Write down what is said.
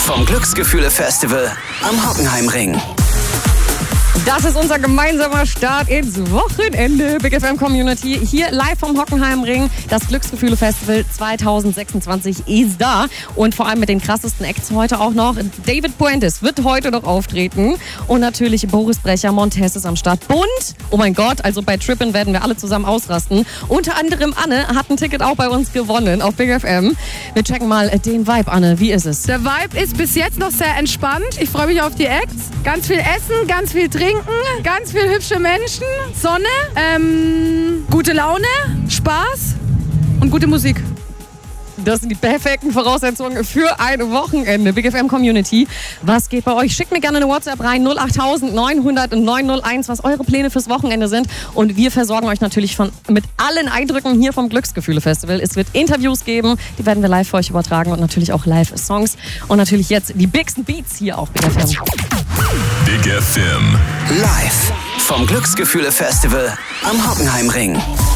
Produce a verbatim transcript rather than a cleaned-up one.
vom Glücksgefühle-Festival am Hockenheimring. Das ist unser gemeinsamer Start ins Wochenende. Big F M Community hier live vom Hockenheimring. Das Glücksgefühle-Festival zwanzig sechsundzwanzig ist da. Und vor allem mit den krassesten Acts heute auch noch. David Puentes wird heute noch auftreten. Und natürlich Boris Brecher, Montez ist am Start. Bunt, oh mein Gott, also bei Trippin werden wir alle zusammen ausrasten. Unter anderem Anne hat ein Ticket auch bei uns gewonnen auf Big F M. Wir checken mal den Vibe, Anne. Wie ist es? Der Vibe ist bis jetzt noch sehr entspannt. Ich freue mich auf die Acts. Ganz viel Essen, ganz viel Trinken, ganz viel hübsche Menschen, Sonne, ähm, gute Laune, Spaß und gute Musik. Das sind die perfekten Voraussetzungen für ein Wochenende. Big F M Community, was geht bei euch? Schickt mir gerne eine WhatsApp rein, null acht neun null null neun null eins, was eure Pläne fürs Wochenende sind. Und wir versorgen euch natürlich von, mit allen Eindrücken hier vom Glücksgefühle-Festival. Es wird Interviews geben, die werden wir live für euch übertragen und natürlich auch Live-Songs. Und natürlich jetzt die bigsten Beats hier auf Big F M. Big F M. Live vom Glücksgefühle-Festival am Hockenheimring.